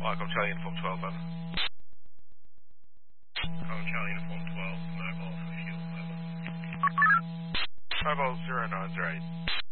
Icon Charlie Uniform 12, over. Icon Charlie Uniform 12, mobile for fuel, over. Mobile 0908.